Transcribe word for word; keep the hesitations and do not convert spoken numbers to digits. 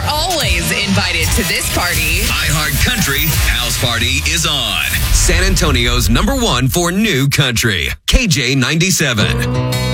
always invited to this party. iHeart Country House Party is on. San Antonio's number one for new country, K J ninety-seven.